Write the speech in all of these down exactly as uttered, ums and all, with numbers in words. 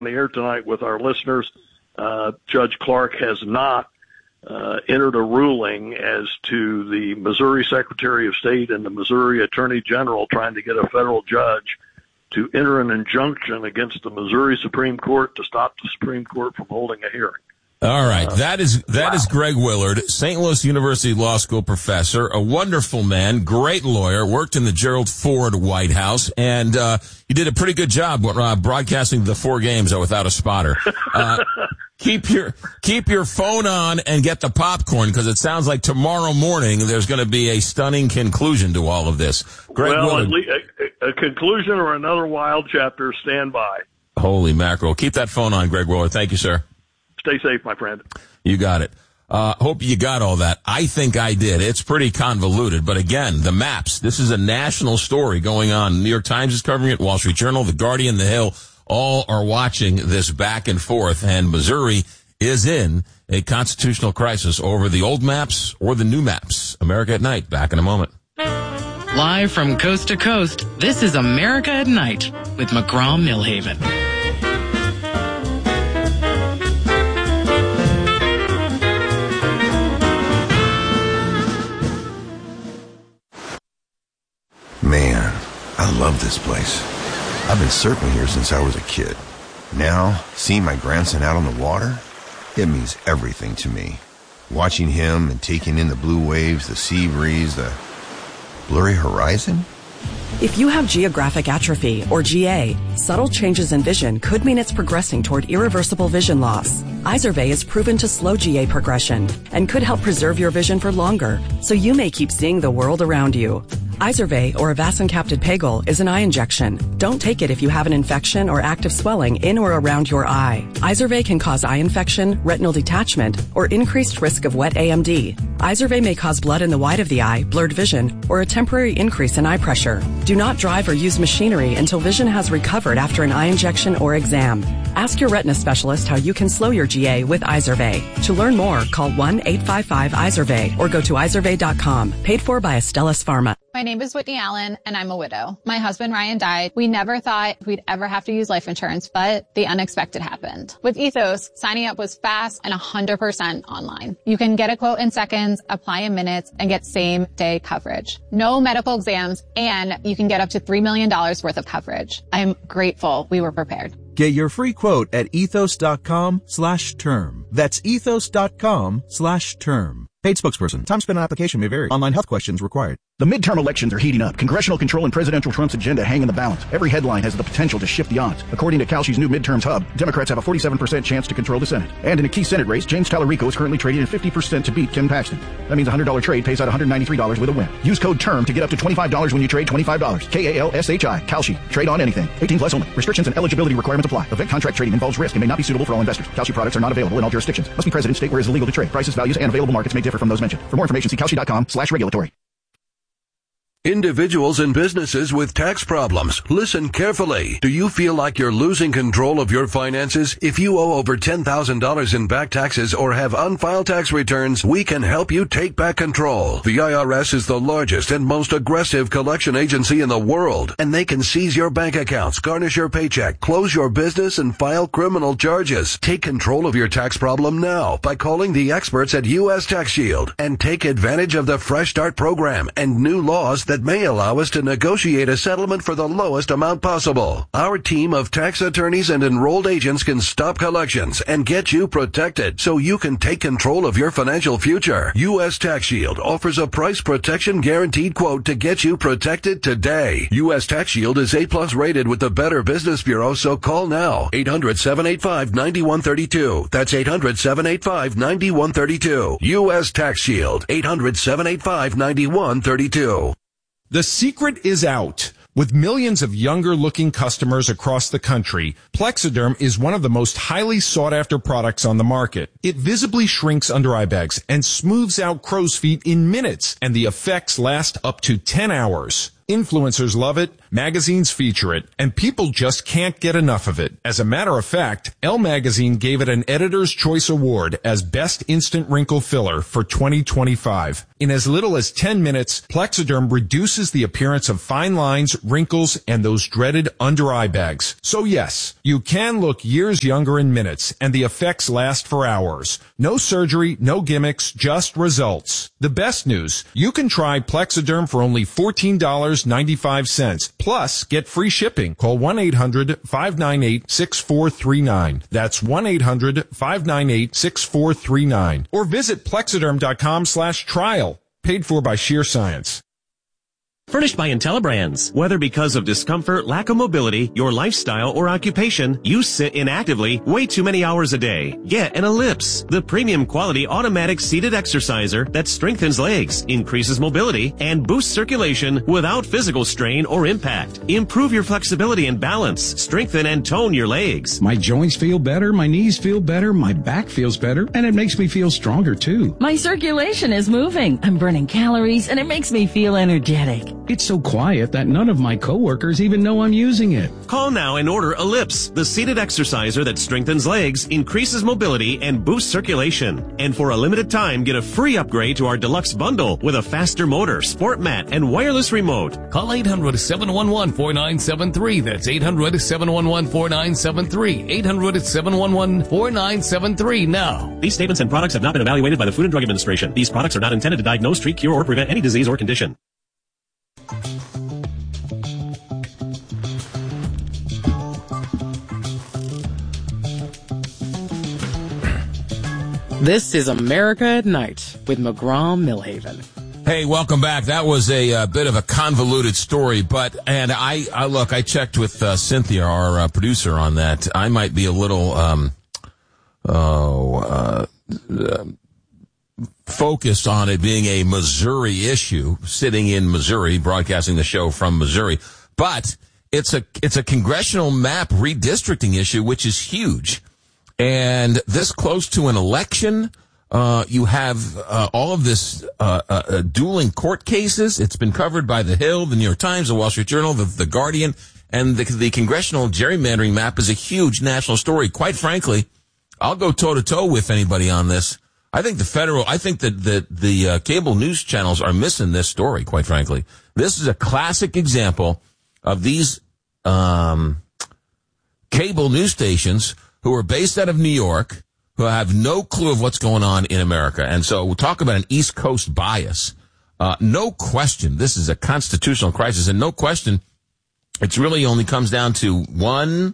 the air tonight with our listeners. Uh, Judge Clark has not uh, entered a ruling as to the Missouri Secretary of State and the Missouri Attorney General trying to get a federal judge to enter an injunction against the Missouri Supreme Court to stop the Supreme Court from holding a hearing. All right, uh, that is that wow. is Greg Willard, Saint Louis University Law School professor, a wonderful man, great lawyer, worked in the Gerald Ford White House, and uh you did a pretty good job uh, broadcasting the four games without a spotter. Uh keep your keep your phone on and get the popcorn, because it sounds like tomorrow morning there's going to be a stunning conclusion to all of this. Greg well, Willard, at least a, a conclusion or another wild chapter. Stand by. Holy mackerel! Keep that phone on, Greg Willard. Thank you, sir. Stay safe, my friend. You got it. Uh, hope you got all that. I think I did. It's pretty convoluted. But again, the maps. This is a national story going on. The New York Times is covering it. Wall Street Journal, The Guardian, The Hill, all are watching this back and forth. And Missouri is in a constitutional crisis over the old maps or the new maps. America at Night. Back in a moment. Live from coast to coast, this is America at Night with McGraw-Millhaven. Man, I love this place. I've been surfing here since I was a kid. Now, seeing my grandson out on the water, it means everything to me. Watching him and taking in the blue waves, the sea breeze, the blurry horizon. If you have geographic atrophy, or G A, subtle changes in vision could mean it's progressing toward irreversible vision loss. Izervay is proven to slow G A progression and could help preserve your vision for longer, so you may keep seeing the world around you. Izervay, or avacincaptad pegol, is an eye injection. Don't take it if you have an infection or active swelling in or around your eye. Izervay can cause eye infection, retinal detachment, or increased risk of wet A M D. Izervay may cause blood in the white of the eye, blurred vision, or a temporary increase in eye pressure. Do not drive or use machinery until vision has recovered after an eye injection or exam. Ask your retina specialist how you can slow your G A with Izervay. To learn more, call one eight five five Izervay or go to izervay dot com. Paid for by Astellas Pharma. My name is Whitney Allen, and I'm a widow. My husband, Ryan, died. We never thought we'd ever have to use life insurance, but the unexpected happened. With Ethos, signing up was fast and one hundred percent online. You can get a quote in seconds, apply in minutes, and get same-day coverage. No medical exams, and you can get up to three million dollars worth of coverage. I'm grateful we were prepared. Get your free quote at ethos.com slash term. That's ethos.com slash term. Paid spokesperson. Time spent on application may vary. Online health questions required. The midterm elections are heating up. Congressional control and presidential Trump's agenda hang in the balance. Every headline has the potential to shift the odds. According to Kalshi's new midterms hub, Democrats have a forty-seven percent chance to control the Senate. And in a key Senate race, James Tallarico is currently trading at fifty percent to beat Ken Paxton. That means a one hundred dollars trade pays out one hundred ninety-three dollars with a win. Use code TERM to get up to twenty-five dollars when you trade twenty-five dollars. K A L S H I. Kalshi. Trade on anything. eighteen plus only. Restrictions and eligibility requirements apply. Event contract trading involves risk and may not be suitable for all investors. Kalshi products are not available in all jurisdictions. Must be present in state where it is illegal to trade. Prices, values, and available markets may differ from those mentioned. For more information, see kalshi.com slash regulatory. Individuals and businesses with tax problems, listen carefully. Do you feel like you're losing control of your finances? If you owe over ten thousand dollars in back taxes or have unfiled tax returns, we can help you take back control. The I R S is the largest and most aggressive collection agency in the world, and they can seize your bank accounts, garnish your paycheck, close your business, and file criminal charges. Take control of your tax problem now by calling the experts at U S Tax Shield and take advantage of the Fresh Start program and new laws that may allow us to negotiate a settlement for the lowest amount possible. Our team of tax attorneys and enrolled agents can stop collections and get you protected so you can take control of your financial future. U S Tax Shield offers a price protection guaranteed quote to get you protected today. U S Tax Shield is A plus rated with the Better Business Bureau, so call now. eight hundred, seven eight five, nine one three two. That's eight hundred, seven eight five, nine one three two. U S Tax Shield. eight hundred, seven eight five, nine one three two. The secret is out. With millions of younger-looking customers across the country, Plexiderm is one of the most highly sought-after products on the market. It visibly shrinks under eye bags and smooths out crow's feet in minutes, and the effects last up to ten hours. Influencers love it, Magazines feature it, and people just can't get enough of it. As a matter of fact, Elle Magazine gave it an Editor's Choice Award as Best Instant Wrinkle Filler for twenty twenty-five. In as little as ten minutes, Plexiderm reduces the appearance of fine lines, wrinkles, and those dreaded under-eye bags. So yes, you can look years younger in minutes, and the effects last for hours. No surgery, no gimmicks, just results. The best news, you can try Plexiderm for only fourteen dollars and ninety-five cents. Plus, get free shipping. Call one eight hundred five nine eight six four three nine. That's one eight hundred five nine eight six four three nine. Or visit plexiderm.com slash trial. Paid for by Sheer Science. Furnished by IntelliBrands. Whether because of discomfort, lack of mobility, your lifestyle, or occupation, you sit inactively way too many hours a day. Get an Ellipse, the premium quality automatic seated exerciser that strengthens legs, increases mobility, and boosts circulation without physical strain or impact. Improve your flexibility and balance, strengthen and tone your legs. My joints feel better, my knees feel better, my back feels better, and it makes me feel stronger too. My circulation is moving. I'm burning calories, and it makes me feel energetic. It's so quiet that none of my coworkers even know I'm using it. Call now and order Ellipse, the seated exerciser that strengthens legs, increases mobility, and boosts circulation. And for a limited time, get a free upgrade to our deluxe bundle with a faster motor, sport mat, and wireless remote. Call eight hundred seven one one four nine seven three. That's eight hundred seven one one four nine seven three. eight hundred seven one one four nine seven three now. These statements and products have not been evaluated by the Food and Drug Administration. These products are not intended to diagnose, treat, cure, or prevent any disease or condition. This is America at Night with McGraw-Millhaven. Hey, welcome back. That was a, uh, bit of a convoluted story, but, and I, I look, I checked with, uh, Cynthia, our, uh, producer on that. I might be a little, um, oh, uh, uh, focused on it being a Missouri issue, sitting in Missouri, broadcasting the show from Missouri. But it's a, it's a congressional map redistricting issue, which is huge. And this close to an election, uh, you have, uh, all of this, uh, uh, dueling court cases. It's been covered by The Hill, The New York Times, The Wall Street Journal, The, the Guardian, and the, the congressional gerrymandering map is a huge national story. Quite frankly, I'll go toe to toe with anybody on this. I think the federal, I think that the, the, uh, cable news channels are missing this story, quite frankly. This is a classic example of these, um, cable news stations who are based out of New York, who have no clue of what's going on in America. And so we'll talk about an East Coast bias. Uh, no question, this is a constitutional crisis, and no question, it's really only comes down to one,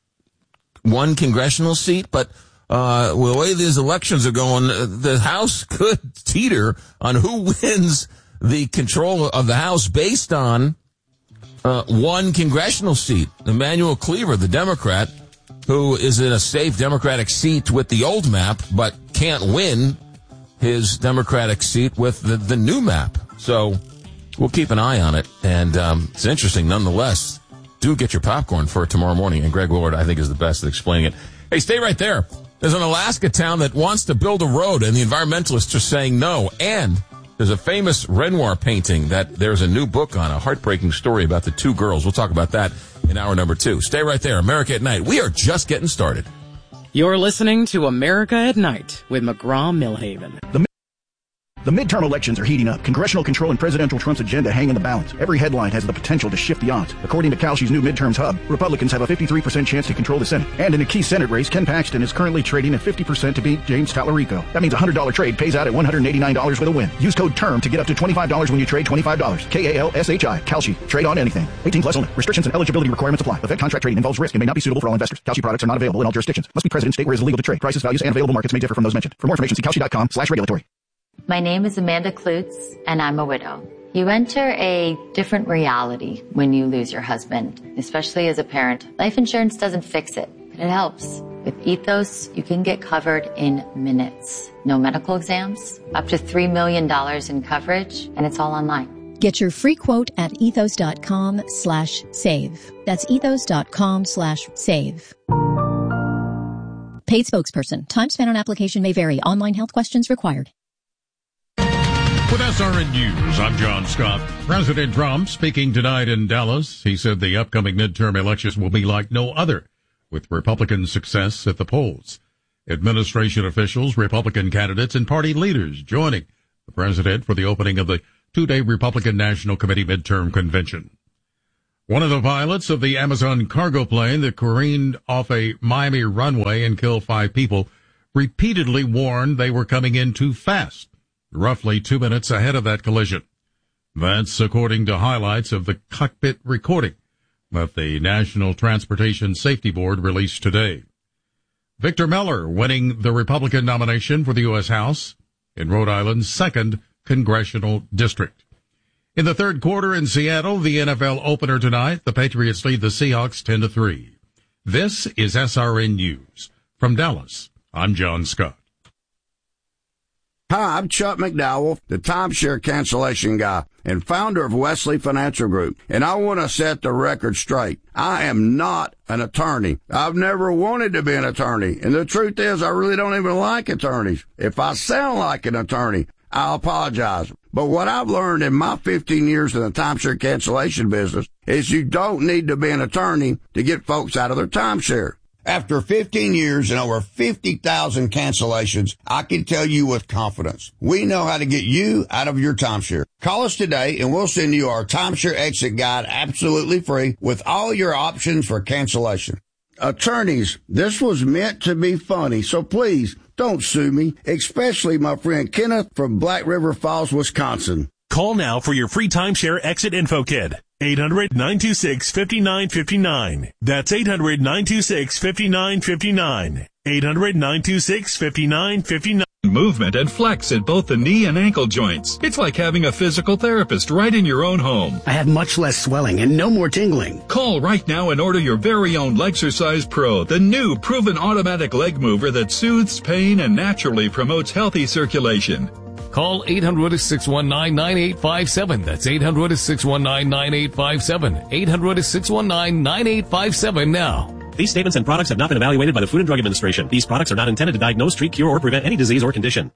one congressional seat, but, uh, the way these elections are going, the House could teeter on who wins the control of the House based on, uh, one congressional seat. Emanuel Cleaver, the Democrat, who is in a safe Democratic seat with the old map, but can't win his Democratic seat with the, the new map. So we'll keep an eye on it. And um, it's interesting nonetheless. Do get your popcorn for tomorrow morning. And Greg Willard, I think, is the best at explaining it. Hey, stay right there. There's an Alaska town that wants to build a road, and the environmentalists are saying no. And there's a famous Renoir painting that there's a new book on, a heartbreaking story about the two girls. We'll talk about that in hour number two. Stay right there. America at Night. We are just getting started. You're listening to America at Night with McGraw-Millhaven. The The midterm elections are heating up. Congressional control and presidential Trump's agenda hang in the balance. Every headline has the potential to shift the odds. According to Kalshi's new midterms hub, Republicans have a fifty-three percent chance to control the Senate. And in a key Senate race, Ken Paxton is currently trading at fifty percent to beat James Tallarico. That means a one hundred dollars trade pays out at one hundred eighty-nine dollars with a win. Use code TERM to get up to twenty-five dollars when you trade twenty-five dollars. K A L S H I. Kalshi. Trade on anything. eighteen plus only. Restrictions and eligibility requirements apply. Event contract trading involves risk and may not be suitable for all investors. Kalshi products are not available in all jurisdictions. Must be present in state where it is illegal to trade. Prices, values, and available markets may differ from those mentioned. For more information, see Kalshi.com slash regulatory. My name is Amanda Klutz, and I'm a widow. You enter a different reality when you lose your husband, especially as a parent. Life insurance doesn't fix it, but it helps. With Ethos, you can get covered in minutes. No medical exams, up to three million dollars in coverage, and it's all online. Get your free quote at ethos.com slash save. That's ethos.com slash save. Paid spokesperson. Time spent on application may vary. Online health questions required. With S R N News, I'm John Scott. President Trump speaking tonight in Dallas. He said the upcoming midterm elections will be like no other, with Republican success at the polls. Administration officials, Republican candidates, and party leaders joining the president for the opening of the two-day Republican National Committee midterm convention. One of the pilots of the Amazon cargo plane that careened off a Miami runway and killed five people repeatedly warned they were coming in too fast, roughly two minutes ahead of that collision. That's according to highlights of the cockpit recording that the National Transportation Safety Board released today. Victor Miller winning the Republican nomination for the U S House in Rhode Island's second congressional district. In the third quarter in Seattle, the N F L opener tonight, the Patriots lead the Seahawks ten to three. This is S R N News. From Dallas, I'm John Scott. Hi, I'm Chuck McDowell, the timeshare cancellation guy and founder of Wesley Financial Group, and I want to set the record straight. I am not an attorney. I've never wanted to be an attorney, and the truth is I really don't even like attorneys. If I sound like an attorney, I apologize. But what I've learned in my fifteen years in the timeshare cancellation business is you don't need to be an attorney to get folks out of their timeshare. After fifteen years and over fifty thousand cancellations, I can tell you with confidence, we know how to get you out of your timeshare. Call us today and we'll send you our timeshare exit guide absolutely free with all your options for cancellation. Attorneys, this was meant to be funny, so please don't sue me, especially my friend Kenneth from Black River Falls, Wisconsin. Call now for your free timeshare exit info kit. eight hundred, nine two six, five nine five nine. That's eight hundred, nine two six, five nine five nine. eight hundred, nine two six, five nine five nine. Movement and flex at both the knee and ankle joints. It's like having a physical therapist right in your own home. I have much less swelling and no more tingling. Call right now and order your very own Lexercise Pro, the new proven automatic leg mover that soothes pain and naturally promotes healthy circulation. Call eight hundred, six one nine, nine eight five seven. That's eight hundred, six one nine, nine eight five seven. eight hundred, six one nine, nine eight five seven now. These statements and products have not been evaluated by the Food and Drug Administration. These products are not intended to diagnose, treat, cure, or prevent any disease or condition.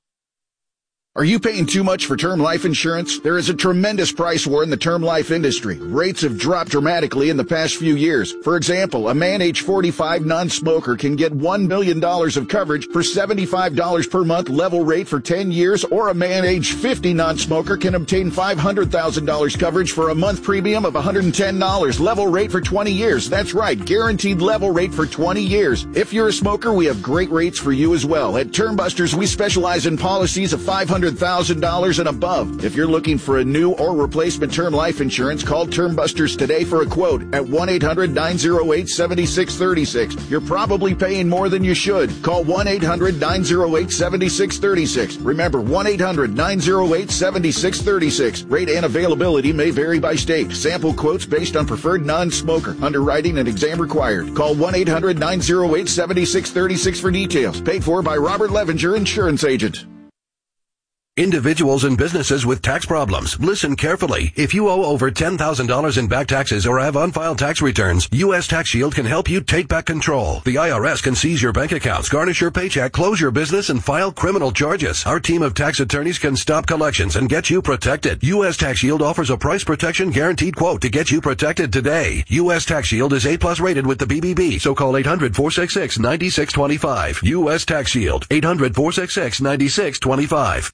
Are you paying too much for term life insurance? There is a tremendous price war in the term life industry. Rates have dropped dramatically in the past few years. For example, a man age forty-five non-smoker can get one million dollars of coverage for seventy-five dollars per month level rate for ten years, or a man age fifty non-smoker can obtain five hundred thousand dollars coverage for a month premium of one hundred ten dollars level rate for twenty years. That's right, guaranteed level rate for twenty years. If you're a smoker, we have great rates for you as well. At Term Busters, we specialize in policies of five hundred thousand dollars and above. If you're looking for a new or replacement term life insurance, call Term Busters today for a quote at one eight hundred, nine oh eight, seven six three six. You're probably paying more than you should. Call one eight hundred, nine oh eight, seven six three six. Remember, one eight hundred, nine oh eight, seven six three six. Rate and availability may vary by state. Sample quotes based on preferred non-smoker. Underwriting and exam required. Call one eight hundred, nine oh eight, seven six three six for details. Paid for by Robert Levenger, insurance agent. Individuals and businesses with tax problems, listen carefully. If you owe over ten thousand dollars in back taxes or have unfiled tax returns, U S Tax Shield can help you take back control. The I R S can seize your bank accounts, garnish your paycheck, close your business, and file criminal charges. Our team of tax attorneys can stop collections and get you protected. U S Tax Shield offers a price protection guaranteed quote to get you protected today. U S Tax Shield is A plus rated with the B B B, so call eight hundred, four six six, nine six two five. U S Tax Shield, eight hundred, four six six, nine six two five.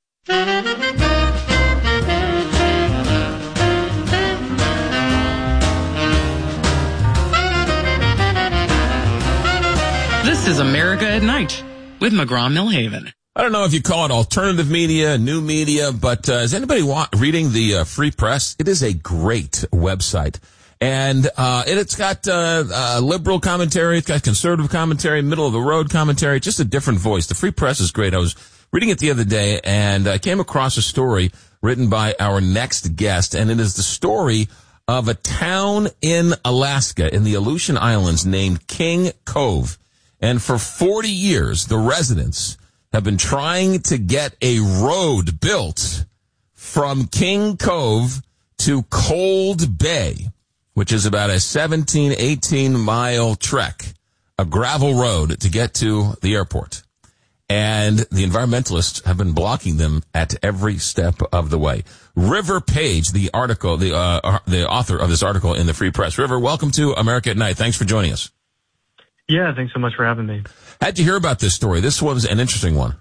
This is America at Night with McGraw-Millhaven. I don't know if you call it alternative media, new media, but uh, is anybody wa- reading the uh, Free Press? It is a great website. And uh it, it's got uh, uh liberal commentary, it's got conservative commentary, middle-of-the-road commentary, just a different voice. The Free Press is great. I was reading it the other day, and I came across a story written by our next guest, and it is the story of a town in Alaska, in the Aleutian Islands, named King Cove. And for forty years, the residents have been trying to get a road built from King Cove to Cold Bay, which is about a seventeen, eighteen mile trek, a gravel road to get to the airport. and the environmentalists have been blocking them at every step of the way. River Page, the article, the uh, the author of this article in the Free Press. River, welcome to America at Night. Thanks for joining us. Yeah, thanks so much for having me. How'd you hear about this story? This one's an interesting one.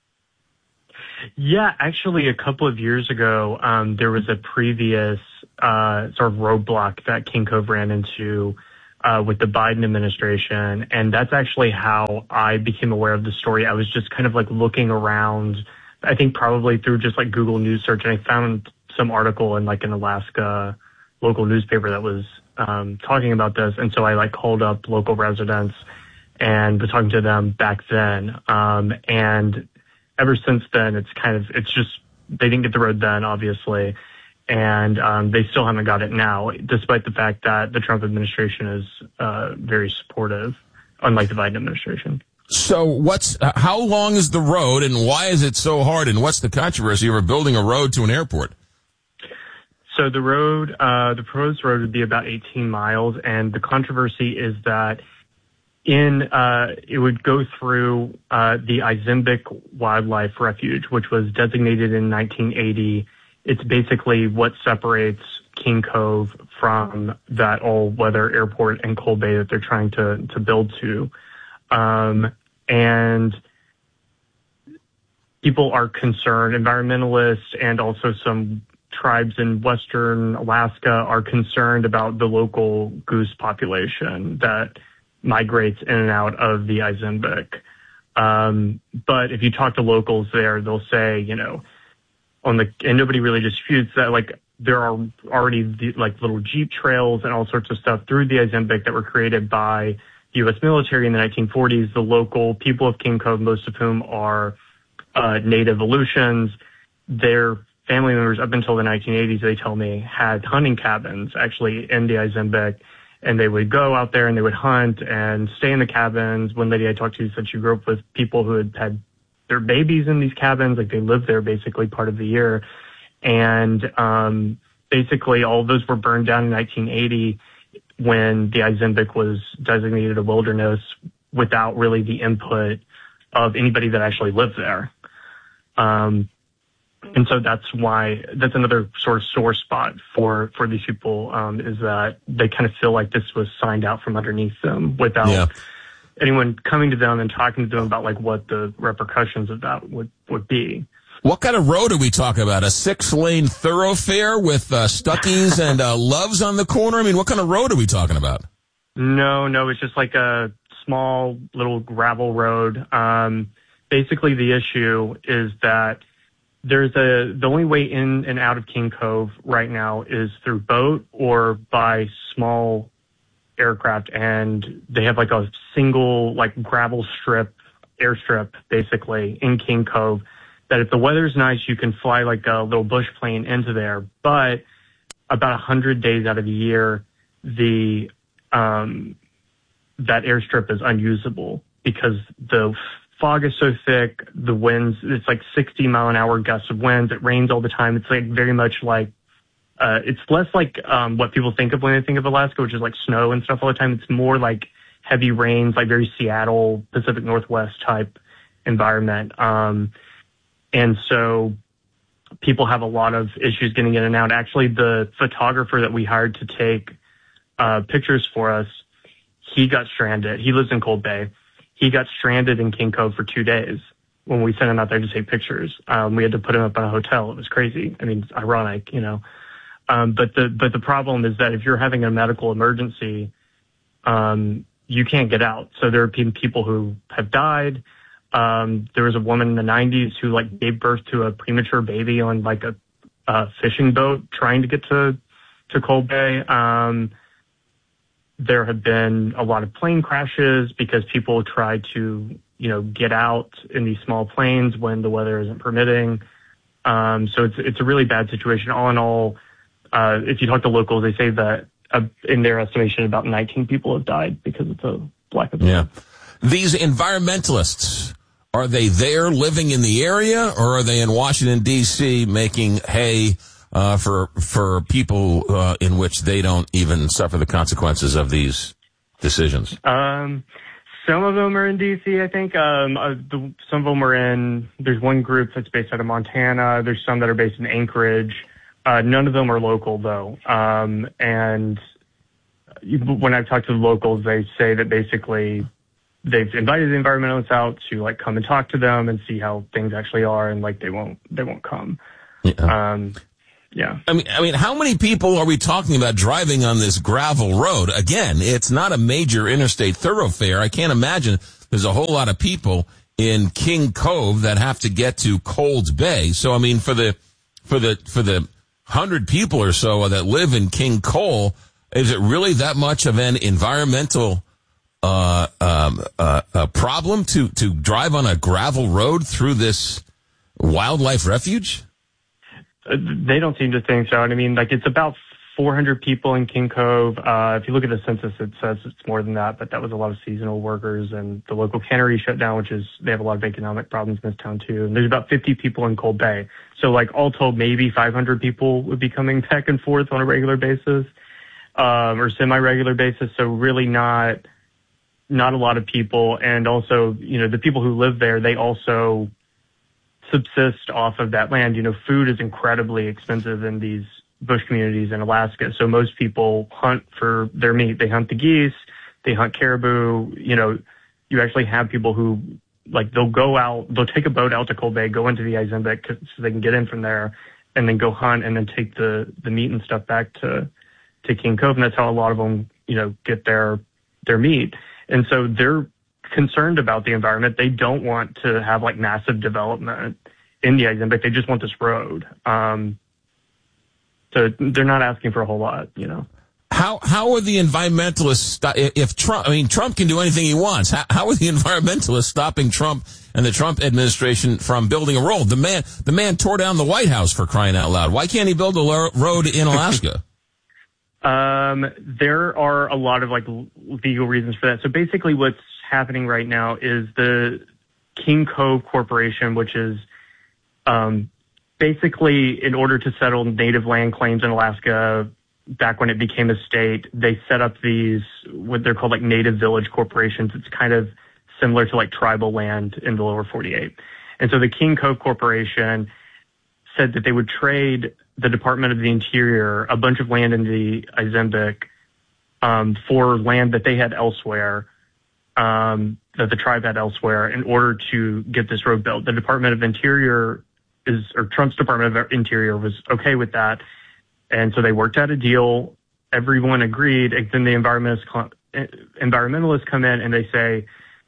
Yeah, actually, a couple of years ago, um, there was a previous uh, sort of roadblock that King Cove ran into uh, with the Biden administration, and that's actually how I became aware of the story. I was just kind of like looking around, I think probably through just like Google News search, and I found some article in like an Alaska local newspaper that was um, talking about this, and so I like called up local residents and was talking to them back then, um, and ever since then, it's kind of, it's just, they didn't get the road then, obviously, and um, they still haven't got it now, despite the fact that the Trump administration is uh, very supportive, unlike the Biden administration. So what's, uh, how long is the road, and why is it so hard, and what's the controversy over building a road to an airport? So the road, uh, the proposed road would be about eighteen miles, and the controversy is that In, uh, it would go through, uh, the Izembic Wildlife Refuge, which was designated in nineteen eighty. It's basically what separates King Cove from that all-weather airport in Cold Bay that they're trying to, to build to. Um, and people are concerned, environmentalists and also some tribes in western Alaska are concerned about the local goose population that migrates in and out of the Izembic. Um, but if you talk to locals there, they'll say, you know, on the, and nobody really disputes that, like, there are already the, like little Jeep trails and all sorts of stuff through the Izembic that were created by the U S military in the nineteen forties. The local people of King Cove, most of whom are uh, native Aleutians, their family members up until the nineteen eighties, they tell me, had hunting cabins actually in the Izembic. And they would go out there and they would hunt and stay in the cabins. One lady I talked to said she grew up with people who had had their babies in these cabins. Like they lived there basically part of the year. And um, basically all of those were burned down in nineteen eighty when the Izembic was designated a wilderness without really the input of anybody that actually lived there. Um, And so that's why, that's another sort of sore spot for, for these people, um, is that they kind of feel like this was signed out from underneath them without yeah. anyone coming to them and talking to them about like what the repercussions of that would, would be. What kind of road are we talking about? A six-lane thoroughfare with uh, Stuckey's and uh, Loves on the corner? I mean, what kind of road are we talking about? No, no, it's just like a small little gravel road. Um, basically the issue is that There's a, the only way in and out of King Cove right now is through boat or by small aircraft. And they have like a single, like gravel strip, airstrip basically in King Cove that if the weather's nice, you can fly like a little bush plane into there. But about a hundred days out of the year, the, um, that airstrip is unusable because the fog is so thick, the winds, it's like sixty mile an hour gusts of winds. It rains all the time. It's like very much like, uh, it's less like, um, what people think of when they think of Alaska, which is like snow and stuff all the time. It's more like heavy rains, like very Seattle, Pacific Northwest type environment. Um, and so people have a lot of issues getting in and out. Actually, the photographer that we hired to take, uh, pictures for us, he got stranded. He lives in Cold Bay. He got stranded in King Cove for two days when we sent him out there to take pictures. Um, we had to put him up in a hotel. It was crazy. I mean, it's ironic, you know. Um, but the but the problem is that if you're having a medical emergency, um, you can't get out. So there have been people who have died. Um, there was a woman in the nineties who like gave birth to a premature baby on like a, a fishing boat trying to get to to Cold Bay. Um, There have been a lot of plane crashes because people try to, you know, get out in these small planes when the weather isn't permitting. Um, so it's it's a really bad situation. All in all, uh, if you talk to locals, they say that uh, in their estimation, about nineteen people have died because it's a black event. Yeah. These environmentalists, are they there living in the area, or are they in Washington, D C making hay Uh, for, for people, uh, in which they don't even suffer the consequences of these decisions? Um, Some of them are in D C, I think. Um, uh, the, some of them are in, there's one group that's based out of Montana. There's some that are based in Anchorage. Uh, none of them are local, though. Um, and when I've talked to the locals, they say that basically they've invited the environmentalists out to like come and talk to them and see how things actually are, and like they won't, they won't come. Yeah. Um, yeah. I mean, I mean, how many people are we talking about driving on this gravel road? Again, it's not a major interstate thoroughfare. I can't imagine there's a whole lot of people in King Cove that have to get to Cold Bay. So, I mean, for the, for the, for the hundred people or so that live in King Cole, is it really that much of an environmental, uh, um, uh, a problem to, to drive on a gravel road through this wildlife refuge? They don't seem to think so. And I mean, like, it's about four hundred people in King Cove. Uh, if you look at the census, it says it's more than that, but that was a lot of seasonal workers, and the local cannery shut down, which is, they have a lot of economic problems in this town too. And there's about fifty people in Cold Bay. So like all told, maybe five hundred people would be coming back and forth on a regular basis, um, or semi-regular basis. So really not, not a lot of people. And also, you know, the people who live there, they also subsist off of that land. You know, food is incredibly expensive in these bush communities in Alaska. So most people hunt for their meat. They hunt the geese, they hunt caribou. You know, you actually have people who, like, they'll go out, they'll take a boat out to Cold Bay, go into the Izembeck so they can get in from there, and then go hunt and then take the, the meat and stuff back to, to King Cove. And that's how a lot of them, you know, get their, their meat. And so they're concerned about the environment. They don't want to have like massive development in the Izembeck. They just want this road. Um, so they're not asking for a whole lot, you know. How how are the environmentalists, if Trump, I mean, Trump can do anything he wants. How, how are the environmentalists stopping Trump and the Trump administration from building a road? The man, the man tore down the White House, for crying out loud. Why can't he build a lo- road in Alaska? um, there are a lot of like legal reasons for that. So basically what's happening right now is the King Cove Corporation, which is um, basically in order to settle native land claims in Alaska back when it became a state, they set up these, what they're called like native village corporations. It's kind of similar to like tribal land in the lower forty-eight. And so the King Cove Corporation said that they would trade the Department of the Interior a bunch of land in the Izembeck um, for land that they had elsewhere, um, that the tribe had elsewhere, in order to get this road built. The Department of Interior is, or Trump's Department of Interior was okay with that. And so they worked out a deal. Everyone agreed. And then the environmentalists, environmentalists come in and they say,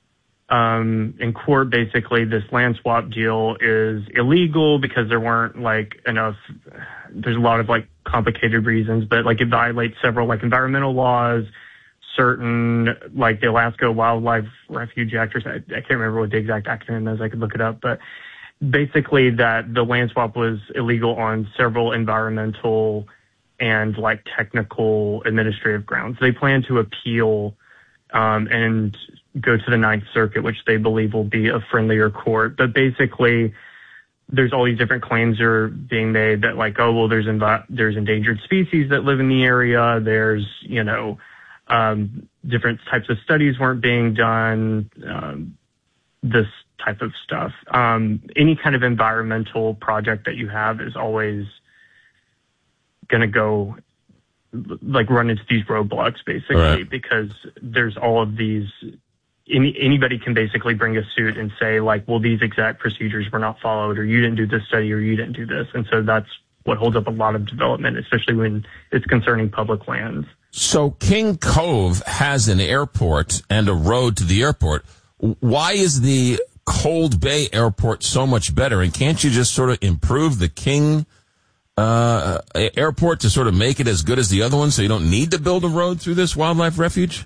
um, in court, basically, this land swap deal is illegal because there weren't like enough, there's a lot of like complicated reasons, but like it violates several like environmental laws, certain like the Alaska Wildlife Refuge Act, or I, I can't remember what the exact acronym is. I could look it up, but basically that the land swap was illegal on several environmental and like technical administrative grounds. They plan to appeal um, and go to the Ninth Circuit, which they believe will be a friendlier court. But basically, there's all these different claims are being made that like, oh, well, there's envi- there's endangered species that live in the area. There's, you know, um, different types of studies weren't being done, um, this type of stuff. Um, any kind of environmental project that you have is always going to go like run into these roadblocks, basically, right, because there's all of these, any, anybody can basically bring a suit and say like, well, these exact procedures were not followed, or you didn't do this study, or you didn't do this. And so that's what holds up a lot of development, especially when it's concerning public lands. So King Cove has an airport and a road to the airport. Why is the Cold Bay Airport so much better? And can't you just sort of improve the King uh, airport to sort of make it as good as the other one so you don't need to build a road through this wildlife refuge?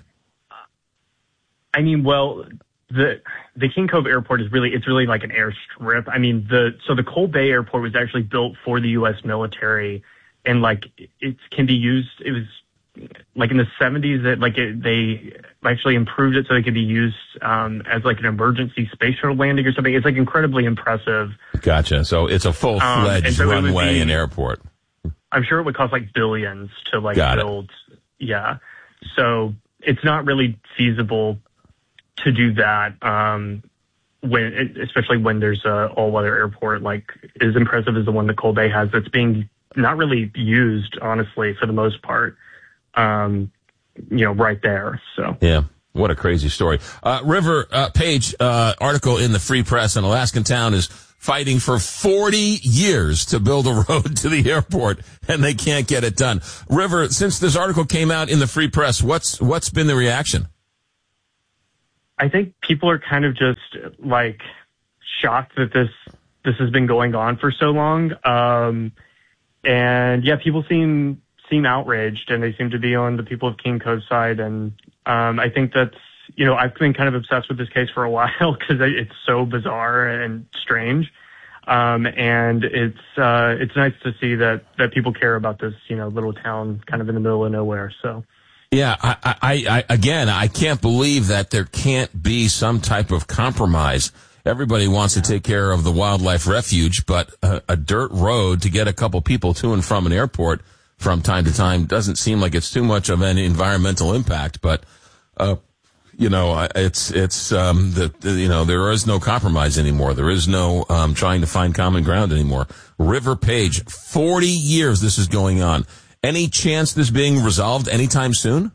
I mean, well, the the King Cove Airport is really, it's really like an airstrip. I mean, the so the Cold Bay Airport was actually built for the U S military, and like it can be used, it was like in the seventies that like it, they actually improved it so it could be used um, as like an emergency space shuttle landing or something. It's like incredibly impressive. Gotcha. So it's a full-fledged um, so runway be, and airport. I'm sure it would cost like billions to like Got build. It. Yeah. So it's not really feasible to do that, um, when, especially when there's a all-weather airport, like as impressive as the one that Cold Bay has, that's being not really used, honestly, for the most part, um, you know, right there. So, yeah. What a crazy story. Uh, River uh, Page uh, article in the Free Press. An Alaskan town is fighting for forty years to build a road to the airport, and they can't get it done. River, since this article came out in the Free Press, what's what's been the reaction? I think people are kind of just like shocked that this this has been going on for so long, um, and yeah, people seem seem outraged, and they seem to be on the people of King Cove side. And um, I think that's, you know, I've been kind of obsessed with this case for a while because it's so bizarre and strange. Um, and it's, uh, it's nice to see that, that people care about this, you know, little town kind of in the middle of nowhere. So. Yeah, I, I, I, again, I can't believe that there can't be some type of compromise. Everybody wants to take care of the wildlife refuge, but a, a dirt road to get a couple people to and from an airport from time to time doesn't seem like it's too much of an environmental impact. But, uh, you know, it's, it's, um, the, the, you know, there is no compromise anymore. There is no, um, trying to find common ground anymore. River Page, forty years this is going on. Any chance this being resolved anytime soon?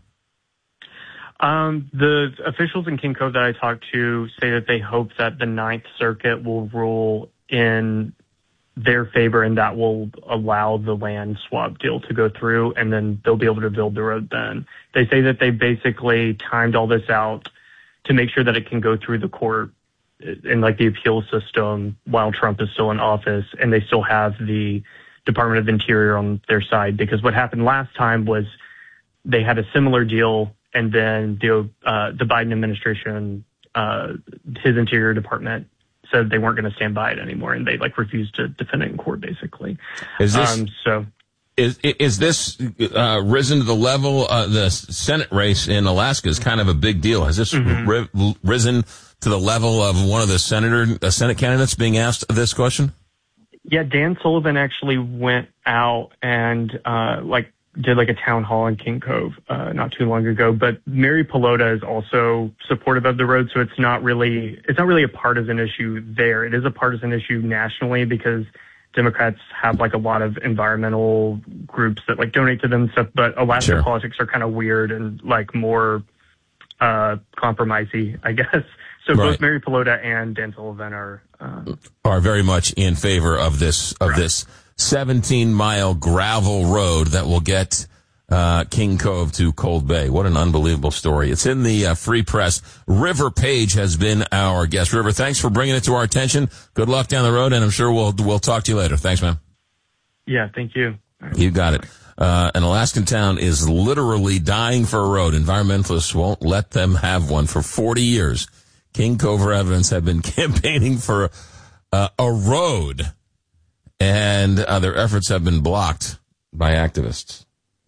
Um, the officials in King Cove that I talked to say that they hope that the Ninth Circuit will rule in their favor, and that will allow the land swap deal to go through, and then they'll be able to build the road then. They say that they basically timed all this out to make sure that it can go through the court and like the appeal system while Trump is still in office, and they still have the Department of Interior on their side. Because what happened last time was they had a similar deal, and then the uh, the Biden administration, uh, his Interior Department, said they weren't going to stand by it anymore, and they like refused to defend it in court, basically. Is this um, so? Is is this uh, risen to the level? Uh, the Senate race in Alaska is kind of a big deal. Has this mm-hmm. ri- risen to the level of one of the senator uh, Senate candidates being asked this question? Yeah, Dan Sullivan actually went out and uh, like did like a town hall in King Cove uh, not too long ago. But Mary Pelota is also supportive of the road, so it's not really it's not really a partisan issue there. It is a partisan issue nationally because Democrats have like a lot of environmental groups that like donate to them and stuff. But Alaska sure. politics are kind of weird and like more uh, compromisey, I guess. So right. both Mary Pelota and Dan Sullivan are uh, are very much in favor of this of right. this seventeen mile gravel road that will get uh, King Cove to Cold Bay. What an unbelievable story! It's in the uh, Free Press. River Page has been our guest. River, thanks for bringing it to our attention. Good luck down the road, and I'm sure we'll we'll talk to you later. Thanks, man. Yeah, thank you. You got it. Uh, an Alaskan town is literally dying for a road. Environmentalists won't let them have one for forty years. King Cove residents have been campaigning for uh, a road, and uh, their efforts have been blocked by activists.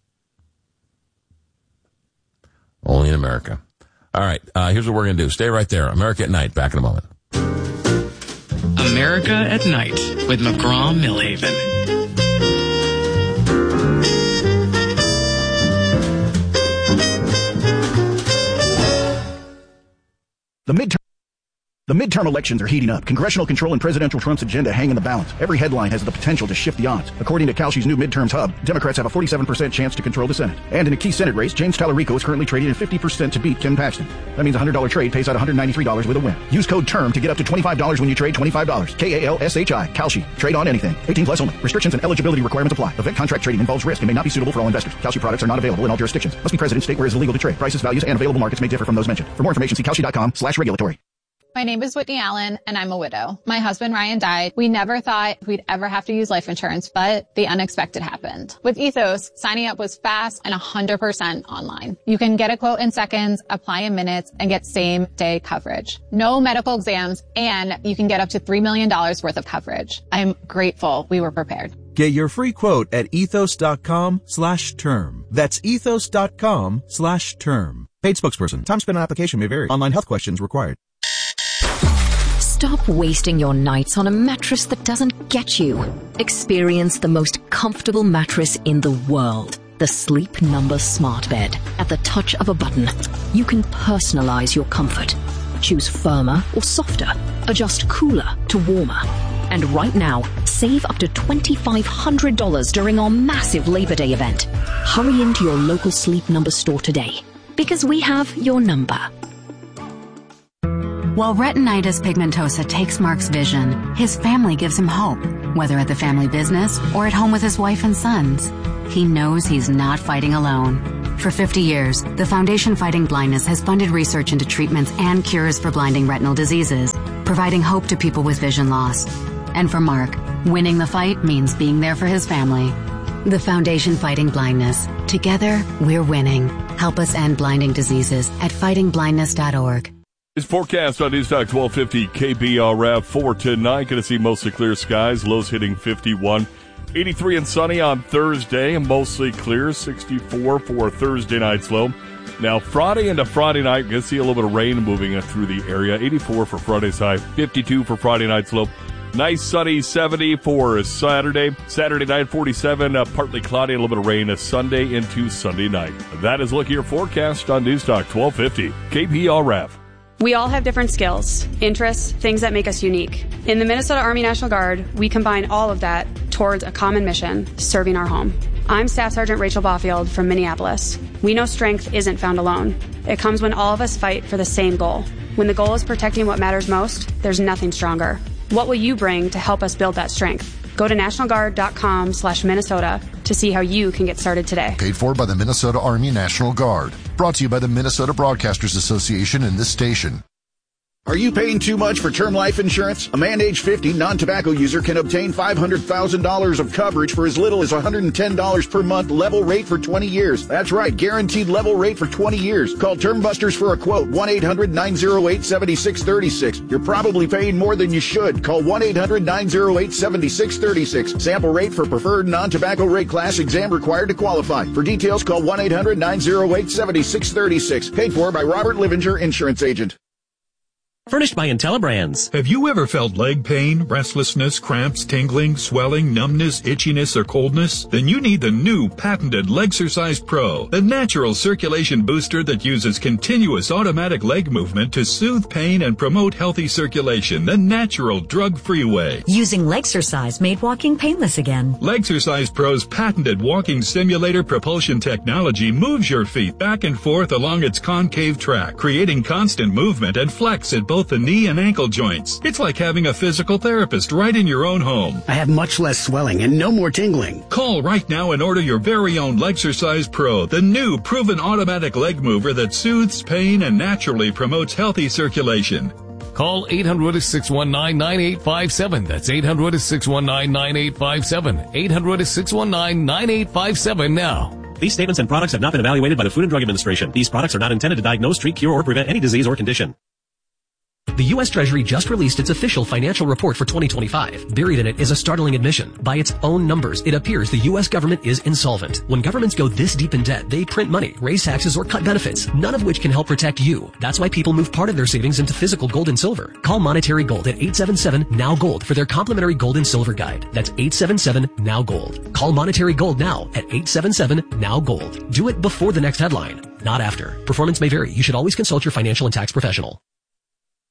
Only in America. All right, uh, here's what we're going to do. Stay right there. America at Night. Back in a moment. America at Night with McGraw Millhaven. The midterm The midterm elections are heating up. Congressional control and presidential Trump's agenda hang in the balance. Every headline has the potential to shift the odds. According to Kalshi's new midterms hub, Democrats have a forty-seven percent chance to control the Senate. And in a key Senate race, James Tallarico is currently trading at fifty percent to beat Ken Paxton. That means a one hundred dollars trade pays out one hundred ninety-three dollars with a win. Use code TERM to get up to twenty-five dollars when you trade twenty-five dollars. K A L S H I. Kalshi. Trade on anything. eighteen plus only. Restrictions and eligibility requirements apply. Event contract trading involves risk and may not be suitable for all investors. Kalshi products are not available in all jurisdictions. Must be present in state where it is illegal to trade. Prices, values, and available markets may differ from those mentioned. For more information, see Kalshi.com slash regulatory. My name is Whitney Allen, and I'm a widow. My husband, Ryan, died. We never thought we'd ever have to use life insurance, but the unexpected happened. With Ethos, signing up was fast and one hundred percent online. You can get a quote in seconds, apply in minutes, and get same-day coverage. No medical exams, and you can get up to three million dollars worth of coverage. I'm grateful we were prepared. Get your free quote at ethos.com slash term. That's ethos.com slash term. Paid spokesperson. Time spent on application may vary. Online health questions required. Stop wasting your nights on a mattress that doesn't get you. Experience the most comfortable mattress in the world. The Sleep Number Smart Bed. At the touch of a button, you can personalize your comfort. Choose firmer or softer. Adjust cooler to warmer. And right now, save up to twenty-five hundred dollars during our massive Labor Day event. Hurry into your local Sleep Number store today, because we have your number. While retinitis pigmentosa takes Mark's vision, his family gives him hope, whether at the family business or at home with his wife and sons. He knows he's not fighting alone. For fifty years, the Foundation Fighting Blindness has funded research into treatments and cures for blinding retinal diseases, providing hope to people with vision loss. And for Mark, winning the fight means being there for his family. The Foundation Fighting Blindness. Together, we're winning. Help us end blinding diseases at fighting blindness dot org. It's forecast on Newstalk twelve fifty K B R F for tonight. Going to see mostly clear skies, lows hitting fifty-one. eighty-three and sunny on Thursday, and mostly clear, sixty-four for Thursday night's low. Now, Friday into Friday night, going to see a little bit of rain moving through the area. eighty-four for Friday's high, fifty-two for Friday night's low. Nice sunny seventy for Saturday. Saturday night, forty-seven, uh, partly cloudy, a little bit of rain uh, Sunday into Sunday night. That is look at your forecast on Newstalk twelve fifty K B R F. We all have different skills, interests, things that make us unique. In the Minnesota Army National Guard, we combine all of that towards a common mission, serving our home. I'm Staff Sergeant Rachel Baufield from Minneapolis. We know strength isn't found alone. It comes when all of us fight for the same goal. When the goal is protecting what matters most, there's nothing stronger. What will you bring to help us build that strength? Go to national guard dot com slash Minnesota to see how you can get started today. Paid for by the Minnesota Army National Guard. Brought to you by the Minnesota Broadcasters Association and this station. Are you paying too much for term life insurance? A man age fifty, non-tobacco user can obtain five hundred thousand dollars of coverage for as little as one hundred ten dollars per month, level rate for twenty years. That's right, guaranteed level rate for twenty years. Call Term Busters for a quote, one eight hundred nine oh eight seven six three six. You're probably paying more than you should. Call one eight hundred nine oh eight seven six three six. Sample rate for preferred non-tobacco rate class, exam required to qualify. For details, call one eight hundred nine oh eight seven six three six. Paid for by Robert Livinger, Insurance Agent. Furnished by IntelliBrands. Have you ever felt leg pain, restlessness, cramps, tingling, swelling, numbness, itchiness, or coldness? Then you need the new patented Legsercise Pro, the natural circulation booster that uses continuous automatic leg movement to soothe pain and promote healthy circulation the natural drug-free way. Using Legsercise made walking painless again. Legsercise Pro's patented walking simulator propulsion technology moves your feet back and forth along its concave track, creating constant movement and flex at both the knee and ankle joints. It's like having a physical therapist right in your own home. I have much less swelling and no more tingling. Call right now and order your very own Legsercise Pro, the new proven automatic leg mover that soothes pain and naturally promotes healthy circulation. Call eight hundred, six one nine, nine eight five seven. That's eight hundred, six one nine, nine eight five seven. eight hundred, six one nine, nine eight five seven now. These statements and products have not been evaluated by the Food and Drug Administration. These products are not intended to diagnose, treat, cure, or prevent any disease or condition. The U S Treasury just released its official financial report for twenty twenty-five. Buried in it is a startling admission. By its own numbers, it appears the U S government is insolvent. When governments go this deep in debt, they print money, raise taxes, or cut benefits, none of which can help protect you. That's why people move part of their savings into physical gold and silver. Call Monetary Gold at eight seven seven, N O W Gold for their complimentary gold and silver guide. That's eight seven seven, N O W Gold. Call Monetary Gold now at eight seven seven, N O W Gold. Do it before the next headline, not after. Performance may vary. You should always consult your financial and tax professional.